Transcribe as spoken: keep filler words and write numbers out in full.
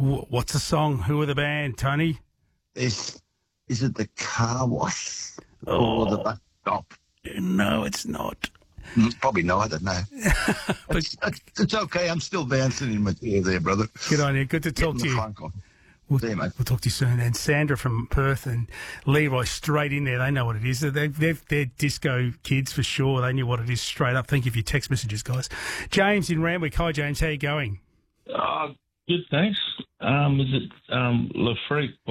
Wh- What's the song? Who are the band, Tony? Is is it the car wash Oh. or the bus stop? No, it's not. Mm, Probably neither. No, But it's, it's, it's okay. I'm still bouncing in my chair there, brother. good on you. Good to talk Getting to the you. funk on. We'll, See you, mate. we'll talk to you soon. And Sandra from Perth and Leroy straight in there. They know what it is. They're, they're, they're disco kids for sure. They knew what it is straight up. Thank you for your text messages, guys. James in Randwick. Hi, James. How you going? Uh, good, thanks. Um, is it um, Le Freak